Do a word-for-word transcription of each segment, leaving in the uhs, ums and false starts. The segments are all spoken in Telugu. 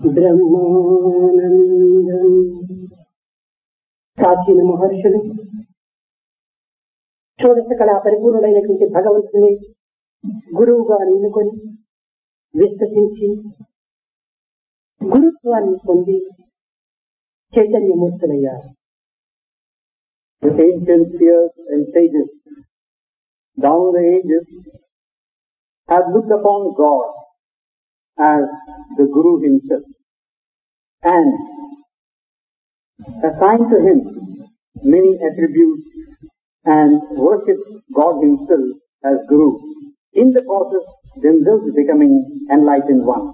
బ్రహ్మానందం. ప్రాచీన మహర్షులు షోడశ కళా పరిపూర్ణుడైనటువంటి భగవంతుని గురువుగా నిన్నుకొని విశ్వసించి గురుత్వాన్ని పొంది చైతన్యమూర్తులయ్యారు. The ancient seers and sages down the ages have looked upon God as the Guru himself and assigned to him many attributes and worship God himself as Guru, in the process themselves becoming enlightened one.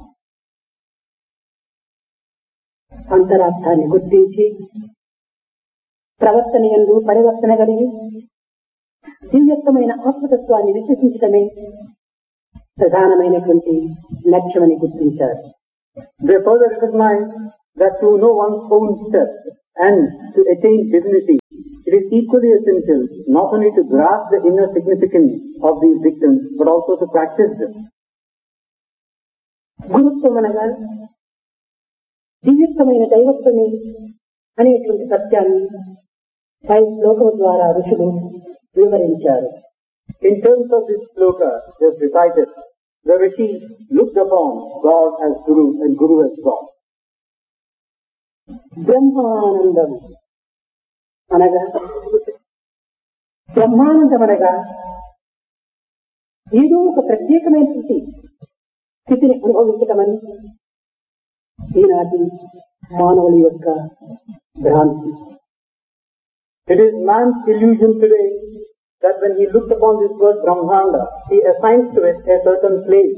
అంతరార్థాన్ని గుర్తించి ప్రవర్తన యందు పరివర్తన కలిగి దివ్యత్వమైన ఆత్మతత్వాన్ని విశ్వసించడమే ప్రధానమైనటువంటి లక్ష్యమని గుర్తించారు. They further recognize that to know one's own self and to attain divinity, it is equally essential not only to grasp the inner significance of these dictums, but also to practice them. గురుత్వం అనగా దివ్యత్వమైన దైవత్వమే అనేటువంటి సత్యాన్ని పై శ్లోకం ద్వారా ఋషులు వివరించారు. In terms of this sloka, just recited, the Rishi looked upon God as Guru and Guru as God. Brahmanandam అనగా బ్రహ్మానందం అనగా ఏదో ఒక ప్రత్యేకమైనటువంటి స్థితిని అనుభవించటమని ఈనాటి మానవుల యొక్క భ్రాంతి. It is man's illusion today that when he looked upon this word Brahmanda, he assigns to it a certain place.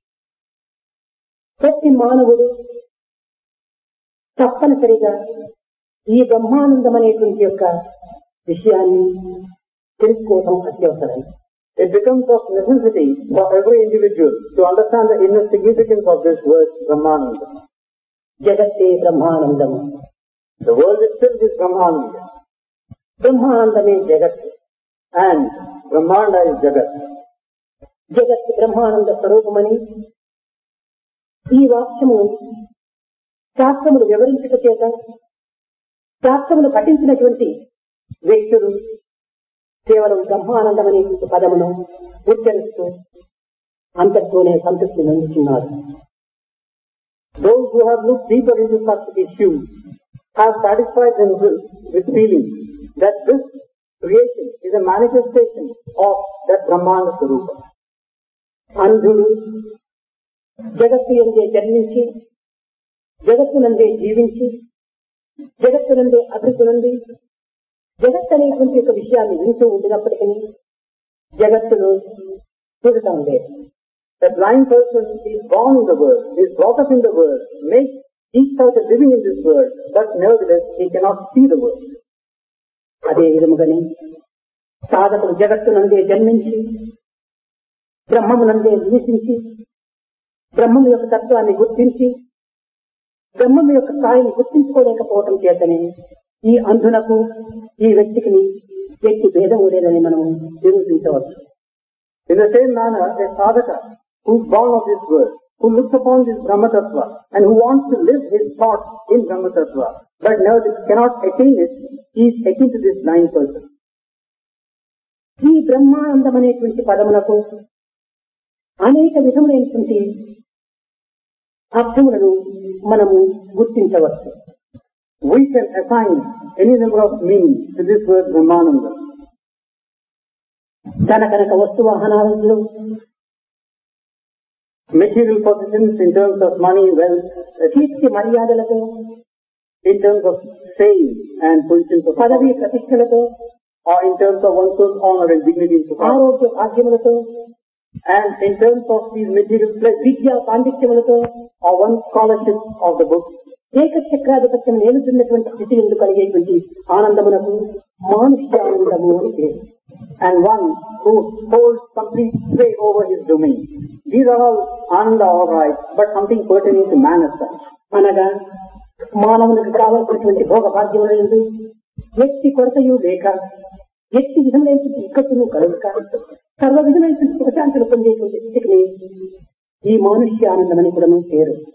ప్రతి మానవుడు తప్పనిసరిగా ఈ బ్రహ్మానందం అనేటువంటి యొక్క విషయాన్ని తెలుసుకోవడం అత్యవసరం. It becomes of necessity for every individual to understand the inner significance of this word Brahmananda. జగత్తే Brahmanandam. The world itself is Brahmananda. బ్రహ్మానందమే జగత్ and Brahmanda is Jagat. జగత్ బ్రహ్మానంద స్వరూపమని ఈ వాక్యము శాస్త్రములు వివరించుట చేత శాస్త్రములు పఠించినటువంటి వ్యక్తులు కేవలం బ్రహ్మానందం అనేటువంటి పదమును ఉచ్చరిస్తూ అంతటితోనే సంతృప్తి పొందుతున్నారు. Those who have looked deeper into such issues have satisfied themselves with feeling that this creation is a manifestation of that Brahmanda Swarupa. అంధుడు జగత్తు యందే జన్మించి జగత్తునందే జీవించి జగత్తునందే అభివృద్ధి నుండి జగత్ అనేటువంటి ఒక విషయాన్ని వింటూ ఉండినప్పటికీ జగత్తును చూడటం లేదు. The blind person is born in the world, is brought up in the world, makes each out a living in this world, but nevertheless he cannot see the world. అదే విధముగానే సాధకుడు జగత్తునందే జన్మించి బ్రహ్మమునందే నివసించి బ్రహ్మము యొక్క తత్వాన్ని గుర్తించి బ్రహ్మము యొక్క స్థాయిని గుర్తించుకోలేకపోవటం చేతనే ఈ అంధునకు ఈ వ్యక్తికి వ్యక్తి భేదము లేదని మనం నిరూపించవచ్చు. In the same manner, a sadhaka who is born of this world, who looks upon this Brahma Tattva and who wants to live his thoughts in Brahma Tattva, but nevertheless cannot attain it, he is akin to this blind person. ఈ బ్రహ్మానందం అనేటువంటి పదములకు అనేక విధములైనటువంటి అర్థములను మనము గుర్తించవచ్చు. We can assign any number of meanings to this word Brahmananda. ధన కనక వస్తు వాహనాలలో material possessions in terms of money, wealth, కీర్తి మర్యాదలతో in terms of fame and positions of పదవి ప్రతిష్టలతో or in terms of one's own honor and dignity in society, ఆరోగ్య భాగ్యములతో and in terms of these material pleasures, విద్యా పాండిత్యములతో or one's scholarship of the book, ఏకచక్రాధిపత్యం నేలుతున్నటువంటి స్థితి ఎందుకు కలిగేటువంటి ఆనందమునకు మానుష్యానందము అని పేరు. and one who holds complete sway over his domain. These are all ananda, all right, but something pertaining to man as such. అనగా మానవునికి కావలసినటువంటి భోగ భాగ్యములందు వ్యక్తి కొరతయు లేక వ్యక్తి విధమైనటువంటి ఇక్కట్టును కలుగుక సర్వ విధమైనటువంటి సుఖశాంతులు పొందేటువంటి స్థితిని ఈ మానుష్య ఆనందం అని కూడా పేరు.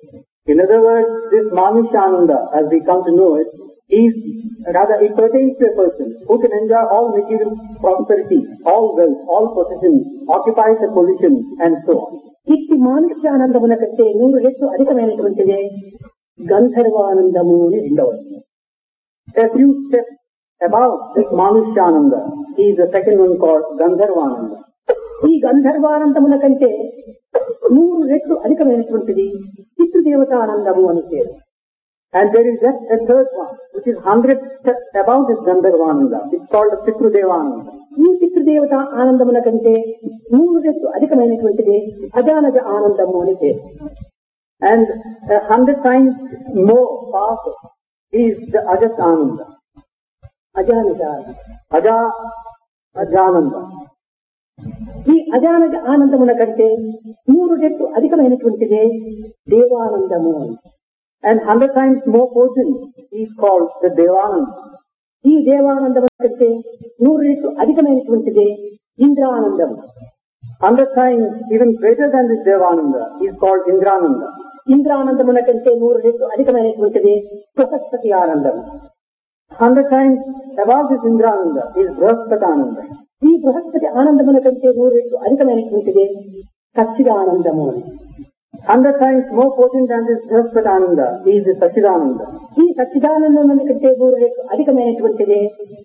In other words, this Manushananda, as we come to know it, is rather it pertains to a person who can enjoy all material prosperity, all wealth, all possessions, occupies a position, and so on. ఇట్టి మానుష్యానందమున కంటే నూరు రెట్లు అధికమైనటువంటిదే గంధర్వానందము అని రెండవది. A few steps above this Manushyananda is the second one called Gandharvananda. ఈ గంధర్వానందముల కంటే నూరు రెట్లు అధికమైనటువంటిది పితృదేవతానందము అని పేరు. And there is just a third one, which is hundred steps above this Gandharvananda. It's called the Pitrudevananda. ఈ పితృదేవత ఆనందముల కంటే నూరు రెట్లు అధికమైనటువంటిది అజానజ ఆనందము అని పేరు. And a hundred times more powerful is the Ajas Ananda. అజానజ Aja Ajananda. ఈ అజానజ ఆనందముల కంటే నూరు రెట్లు అధికమైనటువంటిదే దేవానందము అని. And hundred times more potent is called the Devananda. ఈ దేవానందముల కంటే నూరు రెట్లు అధికమైనటువంటిదే ఇంద్రానందము. Hundred times even greater than this Devananda is called Indrananda. ఇంద్రానందముల కంటే నూరు రెట్లు అధికమైనటువంటిదే బృహస్పతి ఆనందము. Hundred times above this Indrananda is Brahaspatananda. ఈ బృహస్పతి ఆనందముల కంటే నూరు రెట్లు అధికమైనటువంటిదే సచ్చిదానందము అని. Hundred times more potent than this Brahaspatananda is the Sachidananda. ఈ సచ్చిదానందముల కంటే నూరు రెట్లు అధికమైనటువంటిదే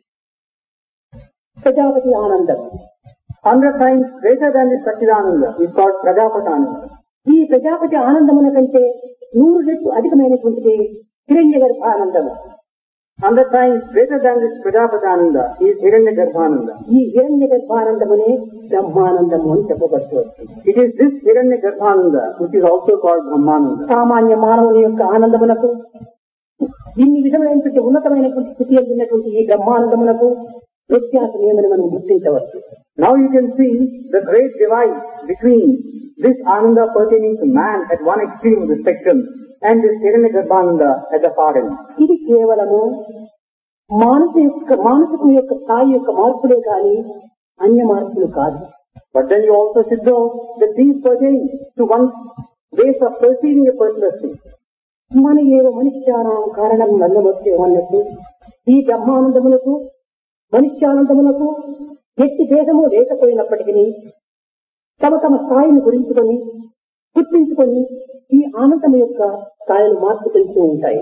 ప్రజాపతి ఆనందము. Hundred times greater than this Sachidananda is called Prajapatananda. ఈ ప్రజాపతి ఆనందముల కంటే నూరు రెట్లు అధికమైనటువంటిది హిరణ్య గర్భానందము. Hundred times greater than this Prajapatananda is Hiranyagarbhananda. ఈ హిరణ్య గర్భానందమునే బ్రహ్మానందము అని చెప్పబడుతుంది. It is this Hiranyagarbhananda which is also called Brahmananda. సామాన్య మానవుని యొక్క ఆనందమునకు ఇన్ని విధమైనటువంటి ఉన్నతమైనటువంటి స్థితి ఉన్నటువంటి ఈ బ్రహ్మానందమునకు వ్యత్యాసం ఏమని మనం గుర్తించవచ్చు. Now you can see the great divide between this Ananda pertaining to man at one extreme of the spectrum and this Hiranyagarbhananda at the far end. ఇది కేవలము మానసు యొక్క మానసికం యొక్క స్థాయి యొక్క మార్పులే కానీ అన్య మార్పులు కాదు. But then you also should know that these pertain to one's ways of perceiving a particular thing. మన ఏవ మనుష్యానం కారణం నల్లమొచ్చే అన్నట్టు ఈ బ్రహ్మానందములకు మనుష్యానందములకు ఎట్టి భేదము లేకపోయినప్పటికీ తమ తమ స్థాయిని గురించుకొని గుర్తించుకొని ఈ ఆనందం యొక్క స్థాయిలు మార్పు తెలుస్తూ ఉంటాయి.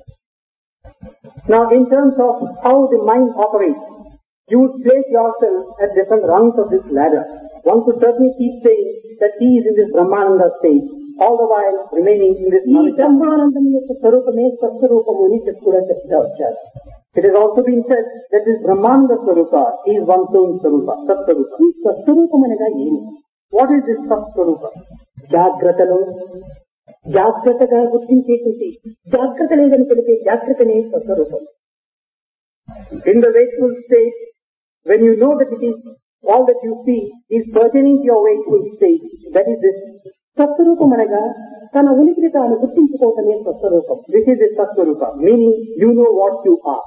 Now in terms of how the mind operates, you would place yourself at different rungs of this ladder. One could certainly keep saying that he is in this Brahmananda state, all the while remaining in this ఈ బ్రహ్మానందం యొక్క స్వరూపమే స్వస్వరూపము అని చెప్పి కూడా చెప్తా వచ్చారు. It has also been said that this Brahmananda Swarupa is one's own Swarupa, Sat-Swarupa. ఈ స్వస్వరూపం అనగా ఏమి? What is this Sat-Swarupa? జాగ్రత్తలో జాగ్రత్తగా గుర్తించేటువంటి జాగ్రత్త లేదని తెలిపే జాగ్రత్తనే స్వస్వరూపం. In the wakeful state, when you know that it is all that you see is pertaining to your wakeful state, that is this స్వస్వరూపం అనగా తన ఉనికిని తాను గుర్తించుకోవటమే స్వస్వరూపం. This is the Sat-Swarupa, meaning you know what you are.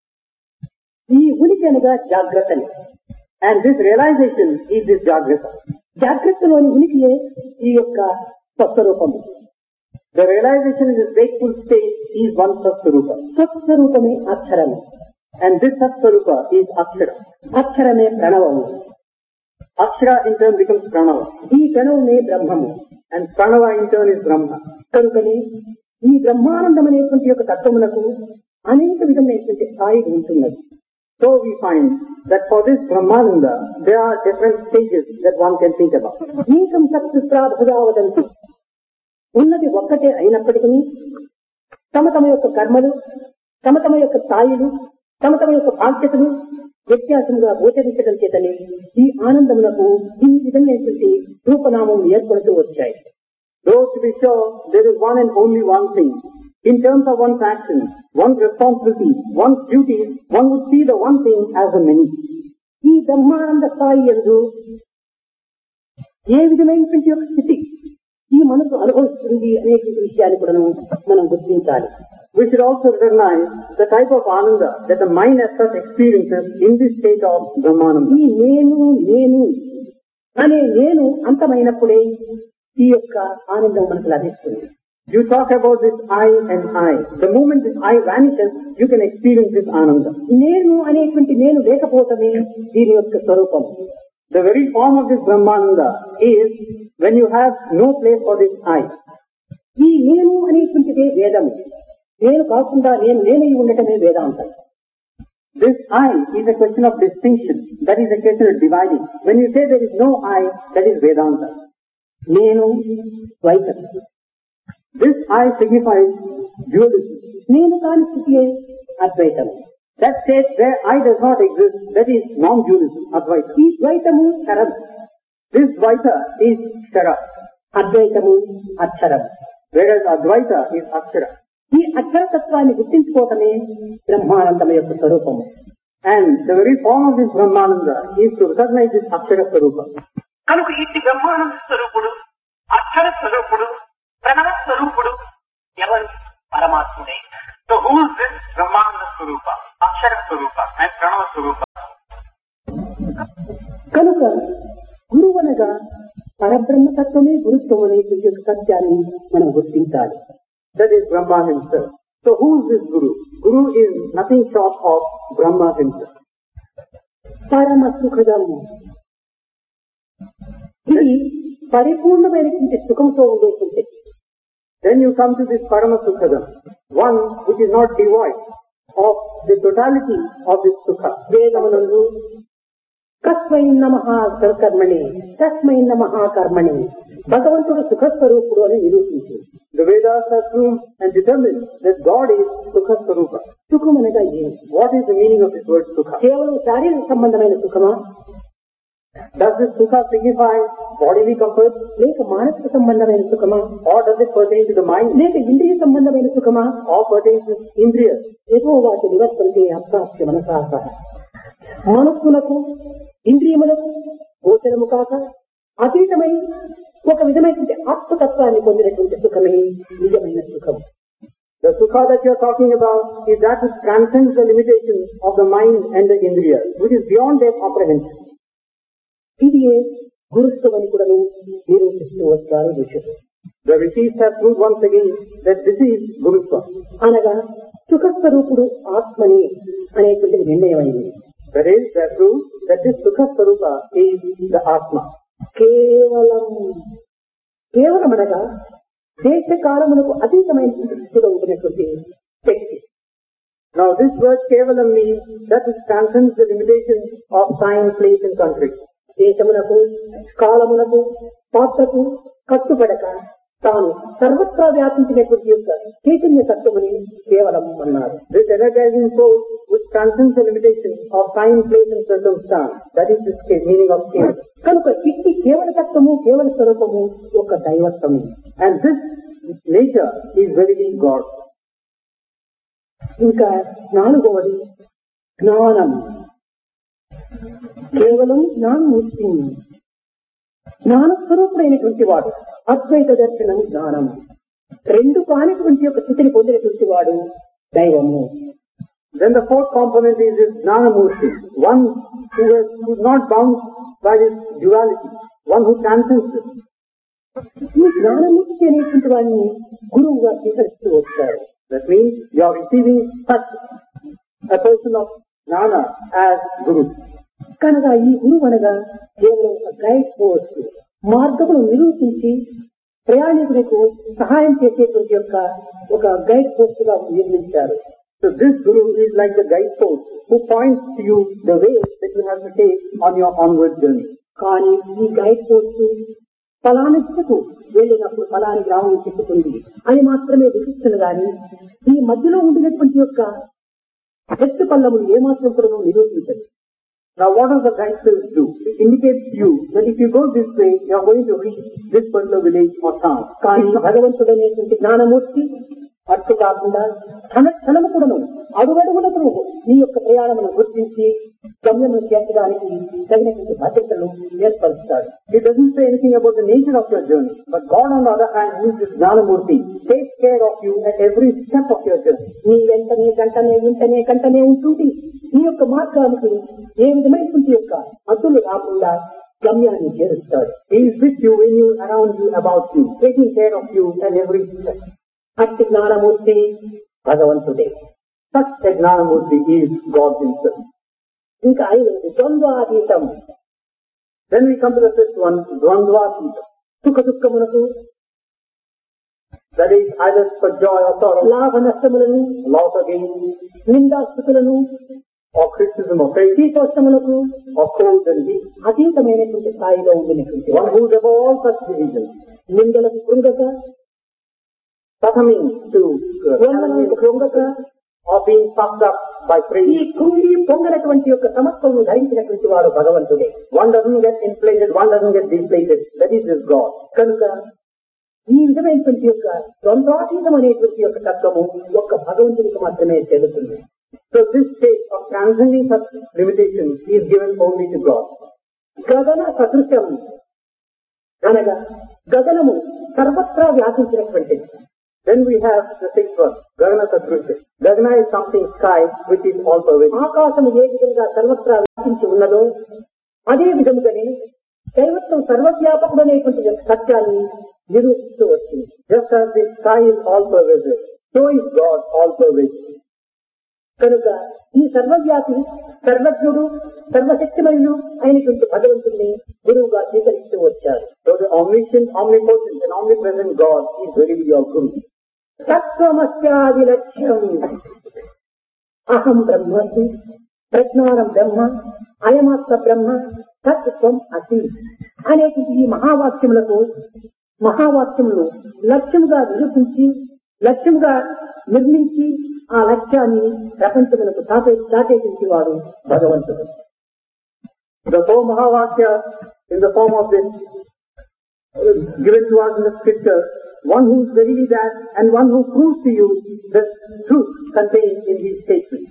ఈ ఉనికి అనగా జాగ్రత్తని. And this realization is this Jagrata. జాగ్రత్తలోని ఉనికియే ఈ యొక్క స్వస్వరూపము. The realization in this wakeful state is one Sat-Swarupa. స్వస్వరూపమే అక్షరము. And this Sat-Swarupa is Akshara. అక్షరమే ప్రణవము. Akshara in turn becomes Pranava. ఈ ప్రణవమే బ్రహ్మము. And Pranava in turn is Brahma. కనుకని ఈ బ్రహ్మానందం అనేటువంటి యొక్క తత్వమునకు అనేక విధమైనటువంటి స్థాయి ఉంటున్నది. So we find that for this Brahmananda, there are different stages that one can think about. ఏకం సత్పుత్రా భుజావదంతి ఉన్నది ఒక్కటే అయినప్పటికీ తమ తమ యొక్క కర్మలు, తమ తమ యొక్క స్థాయిలు, తమ తమ యొక్క బాధ్యతలు వ్యత్యాసంగా గోచరించడం చేతనే ఈ ఆనందములకు ఈ విధమైనటువంటి రూపనామం ఏర్పడుతూ వచ్చాయి. Though to be sure, there is one and only one thing. In terms of one's action, one's responsibility, one's duties, one would see the one thing as the many. ఈ బ్రహ్మానంద స్థాయి యందు ఏ విధమైనటువంటి యొక్క స్థితి ఈ మనసు అనుభవిస్తుంది అనేటువంటి విషయాన్ని కూడా మనం గుర్తించాలి. We should also recognize the type of ananda that the mind as such experiences in this state of Brahmananda. ఈ నేను నేను అనే నేను అంతమైనప్పుడే ఈ యొక్క ఆనందం మనకు లభిస్తుంది. You talk about this I and I. The moment this I vanishes, you can experience this Ananda. నేను అనేటువంటి నేను లేకపోవటమే దీని యొక్క స్వరూపం. The very form of this Brahmananda is when you have no place for this I. ఈ నేను అనేటువంటిదే వేదము. నేను కాకుండా నేను నేనై ఉండటమే వేదాంతం. This I is a question of distinction. That is a question of dividing. When you say there is no I, that is Vedanta. నేను ద్వైతం. This I signifies dualism. నేను కాని స్థితియే అద్వైతం. That state where I does not exist, that is non-dualism, Advaita. ఈ ద్వైతము క్షరం. This Dvaita is Kshara. అద్వైతము అక్షరం. Whereas Advaita is Akshara. ఈ అక్షరతత్వాన్ని గుర్తించుకోవటమే బ్రహ్మానందం యొక్క స్వరూపము. And the very form of this Brahmananda is to recognize this Akshara Swarupa. కనుక ఈ బ్రహ్మానంద స్వరూపుడు, అక్షర స్వరూపుడు, ప్రణవ స్వరూపుడు ఎవరు? పరమాత్ముడే. So who is this Brahmananda Swarupa, Akshara Swarupa and Pranava Swarupa? కనుక గురువు అనగా పరబ్రహ్మతత్వమే గురుత్వం అనేటువంటి యొక్క సత్యాన్ని మనం గుర్తించాలి. That is Brahma himself. So who is this Guru? Guru is nothing short of Brahma himself. పరమ సుఖదము. ఇది పరిపూర్ణమైనటువంటి సుఖంతో ఉండేటువంటి. Then you come to this Parama Sukhadam, one which is not devoid of the totality of this Sukha. వేదమునందు కస్మై నమః కర్మణి తస్మై నమః కర్మణి భగవంతుడు సుఖస్వరూపుడు అని నిరూపించింది. The Vedas have proved and determined that God is Sukha Swarupa. సుఖం అనగా ఏమి? What is the meaning of this word Sukha? కేవలం శారీరక సంబంధమైన సుఖమా? Does this Sukha signify bodily comfort? లేక మానసిక సంబంధమైన సుఖమా? Or does it pertain to the mind? లేక ఇంద్రియ సంబంధమైన సుఖమా? Or pertain to Indriyas? ఏదో వాటి నివర్తంతే అప్రాప్య మనసాస. మనస్సులకు ఇంద్రియములకు గోచరము కాక అతీతమై ఒక విధమైనటువంటి ఆత్మతత్వాన్ని పొందినటువంటి సుఖమే నిజమైన సుఖం. The Sukha that you are talking about is that which transcends the limitations of the mind and the Indriyas, which is beyond their comprehension. ఇది గురుత్వమని కూడా నిరూపిస్తూ వచ్చారు ఋషులు. The rishis have proved once again that this is Gurutva. అనగా సుఖస్వరూపుడు ఆత్మని అనేటువంటి నిర్ణయమైంది. That is, they prove that this Sukha Swarupa is the Atma. కేవలం కేవలం అనగా దేశ కాలములకు అతీతమైనటువంటి స్థితిలో ఉంటున్నటువంటి శక్తి. Now this word Kevalam means that which transcends the limitations of time, place and country. దేశమునకు కాలమునకు పాత్రకు కట్టుబడక తాను సర్వత్రా వ్యాపించినటువంటి యొక్క చైతన్య తత్వమని కేవలం అన్నారు. This energizing force which transcends the limitations of time, place and circumstance. That is the meaning of Kevalam. కనుక ఇట్టి కేవల తత్వము కేవల స్వరూపము ఒక దైవత్వము. And this nature is verily God. ఇంకా నాలుగవది జ్ఞానం. కేవలం జ్ఞానమూర్తి, జ్ఞానస్వరూపుడైనటువంటి వాడు. అద్వైత దర్శనం జ్ఞానం. రెండు కానిటువంటి యొక్క స్థితిని పొందినటువంటి వాడు దైవము. Then the fourth component is this Jnanamurti, one who is, who is not bound by this duality, one who transcends this. ఈ జ్ఞానమూర్తి అనేటువంటి వాడిని గురువుగా స్వీకరిస్తూ వచ్చారు. That means you are receiving such a person of Jnana as Guru. కనుక ఈ గురువు అనగా కేవలం ఒక గైడ్ పోస్ట్, మార్గమును నిరూపించి ప్రయాణికులకు సహాయం చేసేటువంటి యొక్క ఒక గైడ్ పోస్ట్ గా నిర్మించారు. So this Guru is like the guide post who points to you the way that you have to take on your onward journey. కానీ ఈ గైడ్ పోస్ట్ ఫలాని దిశకు వెళ్ళినప్పుడు ఫలాని గ్రామం చెప్పుకుంది అని మాత్రమే విధిస్తుంది. కానీ ఈ మధ్యలో ఉండినటువంటి యొక్క ఎత్తు పల్లములు ఏమాత్రం కూడా నిరూపించదు. Now what does the guide post do? It indicates to you that if you go this way, you are going to reach this particular village or town. కానీ భగవంతుడనేటువంటి జ్ఞానమూర్తి అట్టు కాకుండా క్షణ క్షణము కూడాను అడుగడుగులకు నీ యొక్క ప్రయాణమును గుర్తించి గమ్యము చేర్చడానికి తగినటువంటి భద్రతను ఏర్పరుస్తాడు. It doesn't say anything about the nature of your journey, but God on the other hand, who is this Jnanamurti, takes care of you at every step of your journey. నీ వెంటనే గంటనే ఇంటనే గంటనే ఉంటుంది. నీ యొక్క మార్గానికి ఏ విధమైనటువంటి యొక్క అడ్డులు రాకుండా గమ్యాన్ని చేరుస్తాడు. He is with you when you around you, about you, taking care of you and every step. అట్టి జ్ఞానమూర్తి భగవంతుడే. Such a Gnanamurti is God himself. ఇంకా ఐదవది ద్వంద్వాతీతం. Then we come to the fifth one, Dvandvātītam. సుఖ దుఃఖములకు, That is either for joy or sorrow, లాభ నష్టములను, loss or gain, నిందాస్తుతులను, or criticism or praise, శీతోష్ణములకు or cold and heat. అతీతమైనటువంటి స్థాయిలో ఉండినటువంటి One who is above all such divisions, నిందలకు కృంగక, succumbing to uh, వందనలకు కృంగక, or being puffed up by ఈ praise. కృంగి పొంగనటువంటి యొక్క సమత్వము ధరించినటువంటి వాడు భగవంతుడే. One doesn't get inflated, one doesn't get deflated. That is his God. కనుక ఈ విధమైనటువంటి యొక్క ద్వంద్వాతీతం అనేటువంటి యొక్క తత్వము ఒక్క భగవంతునికి మాత్రమే చెల్లుతుంది. So this state of transcending such limitations is given only to God. గగన సదృశం అనగా గగనము సర్వత్రా వ్యాపించినటువంటిది. Then we have the sixth one, Gagana Satrusha. Gagana is something sky which is all pervading. ఆకాశము ఏ విధంగా సర్వత్రా వ్యాపించి ఉన్నదో అదే విధముగానే దైవత్వం సర్వవ్యాపకుడనేటువంటి సత్యాన్ని నిరూపిస్తూ వచ్చింది. Just as the sky is all pervasive, so is God all pervasive. కనుక ఈ సర్వవ్యాపి, సర్వజ్ఞుడు, సర్వశక్తిమయుడు అయినటువంటి భగవంతుడిని గురువుగా స్వీకరిస్తూ వచ్చారు. So the omniscient, omnipotent and omnipresent God is very your Guru. తత్వమస్యాది లక్ష్యం అహం బ్రహ్మస్మి, ప్రజ్ఞానం బ్రహ్మ, అయమాత్మ బ్రహ్మ, తత్వం అసి అనేటువంటి ఈ మహావాక్యములకు మహావాక్యములు లక్ష్యముగా నిరూపించి, లక్ష్యముగా నిర్మించి ఆ లక్ష్యాన్ని ప్రపంచములకు దాటే దాటేసించి వాడు భగవంతుడు. The four Mahavakya in the form of this uh, given to us in the scripture, one who is verily that and one who proves to you the truth contained in these statements.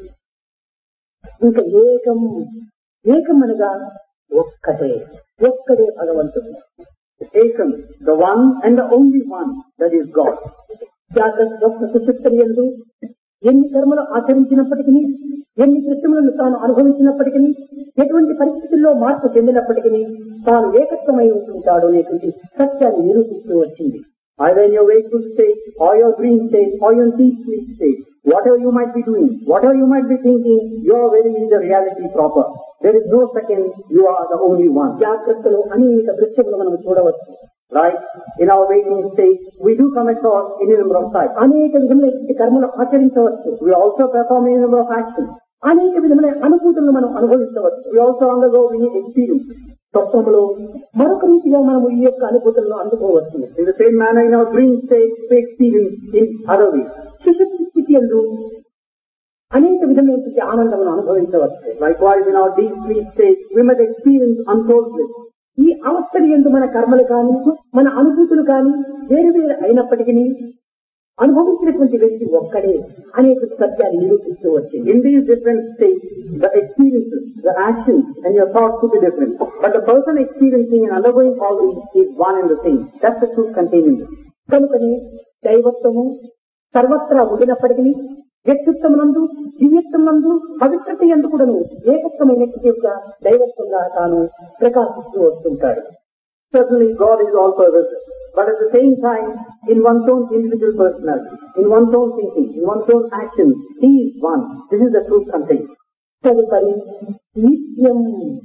ఇంకా ఏకం, ఏకం అనగా ఒక్కటే, ఒక్కడే భగవంతుడు. Ekam, the one and the only one, that is God. జాగ్రత్త స్వప్న సుషుప్తులందు ఎన్ని కర్మలు ఆచరించినప్పటికీ, ఎన్ని కృత్యములను తాను అనుభవించినప్పటికీ, ఎటువంటి పరిస్థితుల్లో మార్పు చెందినప్పటికీ తాను ఏకత్వమై ఉంటుంటాడు అనేటువంటి సత్యాన్ని నిరూపిస్తూ వచ్చింది. Either in your wakeful state, or your dream state, or your deep sleep state, whatever you might be doing, whatever you might be thinking, you are very in the reality proper. There is no second, you are the only one. జాగ్రత్తలో అనేక దృశ్యములు మనం చూడవచ్చు. Right? In our waking state, we do come across any number of sights. అనేక విధములైన కర్మలు ఆచరించవచ్చు. We also perform any number of actions. అనేక విధములైన అనుభూతులను మనం అనుభవించవచ్చు. We also undergo many experiences. స్వప్నంలో మరొక రీతిగా మనము ఈ యొక్క అనుభూతులను అందుకోవచ్చు. In the same manner, in our dream state, we experience in other ways. సుషుప్తి స్థితి యందు అనేక విధమైనటువంటి ఆనందమును అనుభవించవచ్చు. Likewise, in our deep sleep state, we might experience untold bliss. ఈ అవస్థలు యందు మన కర్మలు కాని, మన అనుభూతులు కాని వేరు వేరు అయినప్పటికీ అనుభవించినటువంటి వ్యక్తి ఒక్కడే అనేటువంటి సత్యాన్ని నిరూపిస్తూ వచ్చింది. In these different states, the experiences, the actions, and your thoughts could be different. But the person experiencing and undergoing all these is one and the same. That's the truth contained in this. కనుకనే దైవత్వము సర్వత్రా ఉండినప్పటికీ వ్యక్తిత్వమునందు, దివ్యత్వమునందు, పవిత్రత యందు కూడాను ఏకత్వమైనటువంటి యొక్క దైవత్వంగా తాను ప్రకాశిస్తూ వస్తుంటాడు. Certainly God is all pervasive. But at the same time, in one's own individual personality, in one's own thinking, in one's own actions, He is one. This is the truth contained. తదుపరి నిత్యం.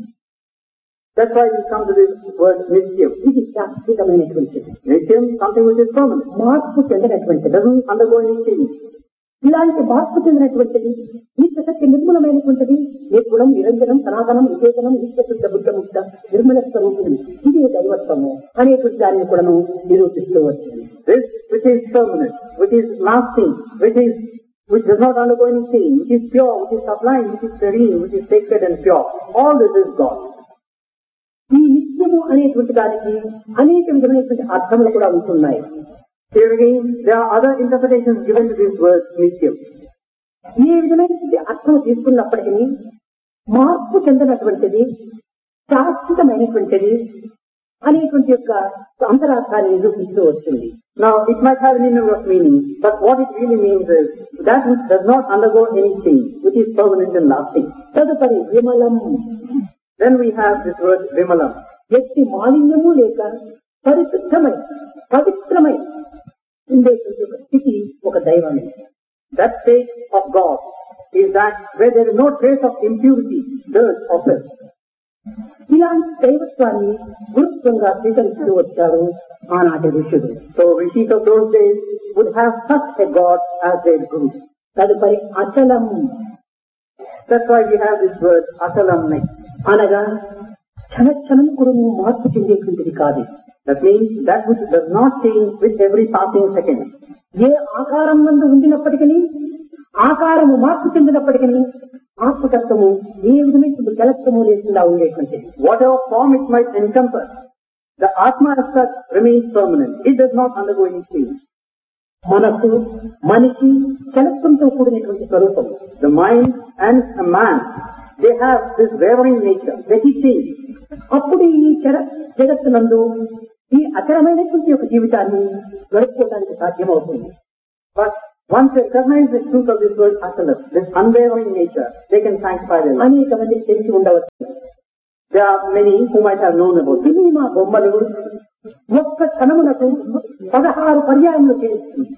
That's why we come to this word Nityam. ఇది శాశ్వతమైనటువంటిది. Nityam, something which is permanent. మార్పు చెందినటువంటిది. Doesn't undergo any change. ఇలాంటి మార్పు చెందినటువంటిది, నిత్య సత్య నిర్మూలమైనటువంటిది, నిర్గుణం, నిరంజనం, సనాతనం, విశేషణం, నిత్యశుద్ధ బుద్ధముక్త నిర్మల స్వరూపుడు, ఇదే దైవత్వము అనేటువంటి దాన్ని కూడా నిరూపిస్తూ వచ్చింది. This which is permanent, which is lasting, which is which does not undergo any change, which is pure, which is sublime, which is serene, which is sacred and pure. All this is God. ఈ నిత్యము అనేటువంటి దానికి అనేక విధమైనటువంటి అర్థములు కూడా ఉంటున్నాయి. Here again, there are other interpretations given to this word Nityam. ఏ విధమైనటువంటి అర్థం తీసుకున్నప్పటికీ మార్పు చెందినటువంటిది, శాశ్వతమైనటువంటిది అనేటువంటి యొక్క అంతరార్థాన్ని నిరూపిస్తూ వచ్చింది. Now, it might have any number of meanings, but what it really means is that which does not undergo any change, which is permanent and lasting. తదుపరి విమలం. Then we have this word Vimalam. ఎట్టి మాలిన్యము లేక పరిశుద్ధమై పవిత్రమై ఉండేటువంటి ఒక స్థితి ఒక దైవాన్ని. That state of God is that where there is no trace of impurity, dirt or filth. ఇలాంటి దైవత్వాన్ని గురుత్వంగా స్వీకరిస్తూ వచ్చారు ఆనాటి ఋషులు. So rishis of those days would have such a God as their guru. తదుపరి అచలం. That's why we have this word achalam next. అనగా క్షణక్షణం కూడా నువ్వు మార్పు చెందేటువంటిది కాదు. That means that which does not change with every passing second. ఏ ఆకారం నందు ఉండినప్పటికీ ఆకారము మార్పు చెందినప్పటికీ ఆత్మతత్వము ఏ విధమైన జలత్వము లేకుండా ఉండేటువంటిది. Whatever form it might encompass, the Atma as such remains permanent. It does not undergo any change. మనసు మనిషి జలత్వంతో కూడినటువంటి స్వరూపం. The mind and a man, they have this wavering nature. They keep changing. అప్పుడు ఈ జగ జగత్తునందు ఈ అచలమైనటువంటి ఒక జీవితాన్ని గడుపుకోవడానికి సాధ్యమవుతుంది. But once they recognize the truth of this word achalam, this unwavering nature, they can sanctify their life. అనేక మందికి తెలిసి ఉండవచ్చు. There are many who might have known about this. Cinema బొమ్మలు ఒక్క క్షణములకు పదహారు పర్యాయములు చేస్తుంది.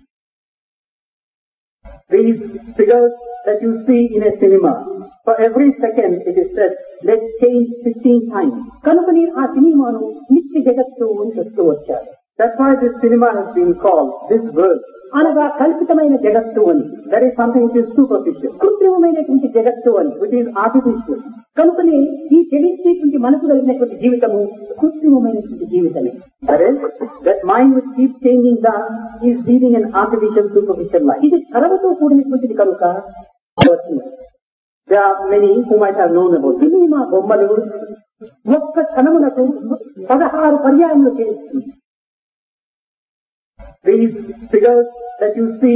These figures that you see in a cinema, for every second it is said, let's change fifteen times. కనుకని ఆ సినిమాను నిత్య జగత్తు అని చెప్తూ వచ్చారు. That's why this cinema has been called this world. అనగా కల్పితమైన జగత్తు అని. That is something which is superficial, కృత్రిమమైనటువంటి జగత్తు అని, which is artificial. కనుకనే ఈ చెలించేటువంటి మనసు కలిగినటువంటి జీవితము కృత్రిమమైనటువంటి జీవితమే. That is, that mind which keeps changing that is leading an artificial, superficial life. ఇది కలవతో కూడినటువంటిది కనుక There are many who might have known about this. Cinema బొమ్మలు ఒక్క క్షణములకు పదహారు పర్యాయములు చేస్తుంది. These figures that you see